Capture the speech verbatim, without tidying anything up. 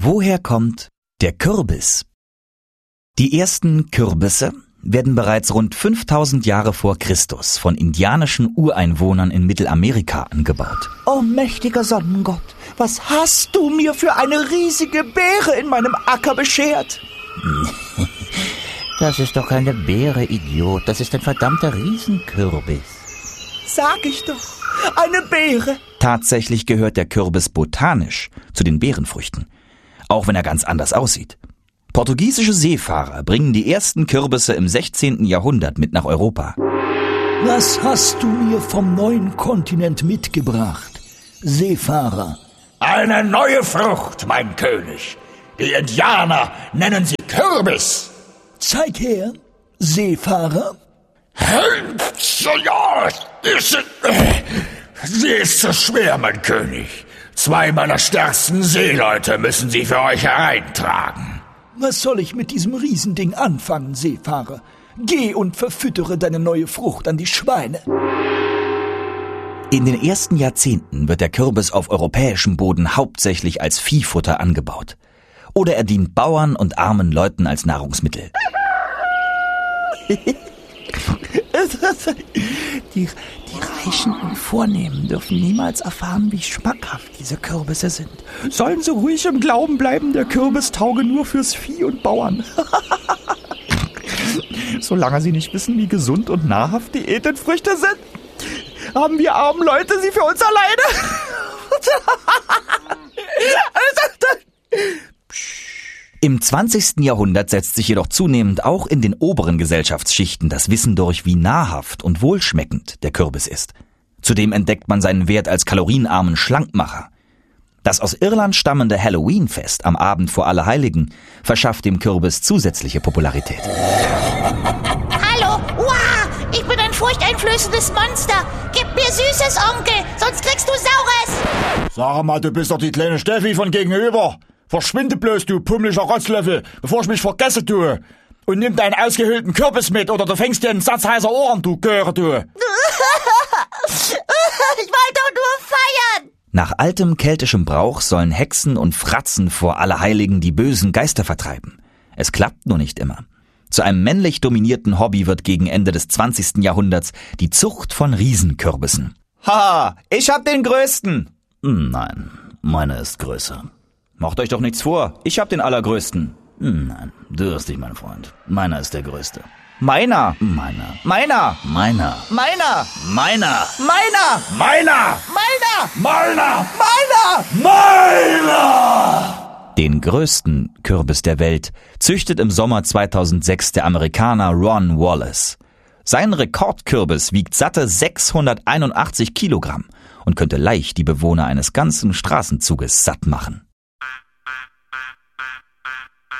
Woher kommt der Kürbis? Die ersten Kürbisse werden bereits rund fünftausend Jahre vor Christus von indianischen Ureinwohnern in Mittelamerika angebaut. Oh mächtiger Sonnengott, was hast du mir für eine riesige Beere in meinem Acker beschert? Das ist doch keine Beere, Idiot. Das ist ein verdammter Riesenkürbis. Sag ich doch, eine Beere. Tatsächlich gehört der Kürbis botanisch zu den Beerenfrüchten, auch wenn er ganz anders aussieht. Portugiesische Seefahrer bringen die ersten Kürbisse im sechzehnten Jahrhundert mit nach Europa. Was hast du mir vom neuen Kontinent mitgebracht, Seefahrer? Eine neue Frucht, mein König. Die Indianer nennen sie Kürbis. Zeig her, Seefahrer. Ja, ist, sie ist zu schwer, mein König. Zwei meiner stärksten Seeleute müssen sie für euch hereintragen. Was soll ich mit diesem Riesending anfangen, Seefahrer? Geh und verfüttere deine neue Frucht an die Schweine. In den ersten Jahrzehnten wird der Kürbis auf europäischem Boden hauptsächlich als Viehfutter angebaut. Oder er dient Bauern und armen Leuten als Nahrungsmittel. Die, die Reichen und Vornehmen dürfen niemals erfahren, wie schmackhaft diese Kürbisse sind. Sollen sie ruhig im Glauben bleiben, der Kürbis tauge nur fürs Vieh und Bauern. Solange sie nicht wissen, wie gesund und nahrhaft die edlen Früchte sind, haben wir armen Leute sie für uns alleine. Im zwanzigsten Jahrhundert setzt sich jedoch zunehmend auch in den oberen Gesellschaftsschichten das Wissen durch, wie nahrhaft und wohlschmeckend der Kürbis ist. Zudem entdeckt man seinen Wert als kalorienarmen Schlankmacher. Das aus Irland stammende Halloween-Fest am Abend vor Allerheiligen verschafft dem Kürbis zusätzliche Popularität. Hallo, uah, ich bin ein furchteinflößendes Monster. Gib mir Süßes, Onkel, sonst kriegst du Saures. Sag mal, du bist doch die kleine Steffi von gegenüber. Verschwinde bloß, du pummeliger Rotzlöffel, bevor ich mich vergesse, du. Und nimm deinen ausgehöhlten Kürbis mit, oder du fängst dir einen Satz heißer Ohren, du Göre, du. Ich wollte doch nur feiern. Nach altem keltischem Brauch sollen Hexen und Fratzen vor Allerheiligen die bösen Geister vertreiben. Es klappt nur nicht immer. Zu einem männlich dominierten Hobby wird gegen Ende des zwanzigsten Jahrhunderts die Zucht von Riesenkürbissen. Ha, ich hab den größten. Nein, meiner ist größer. Macht euch doch nichts vor, ich hab den allergrößten. Nein, du irrst dich, mein Freund. Meiner ist der größte. Meiner. Meiner. Meiner. Meiner. Meiner. Meiner. Meiner. Meiner! Meiner. Meiner! Meiner. Meiner! Den größten Kürbis der Welt züchtet im Sommer zweitausendsechs der Amerikaner Ron Wallace. Sein Rekordkürbis wiegt satte sechshunderteinundachtzig Kilogramm und könnte leicht die Bewohner eines ganzen Straßenzuges satt machen.